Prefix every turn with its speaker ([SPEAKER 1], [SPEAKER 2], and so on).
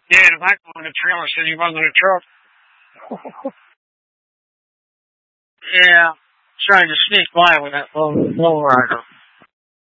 [SPEAKER 1] Yeah, the black one in the trailer said he wasn't a truck. Yeah, trying to sneak by with that low rider.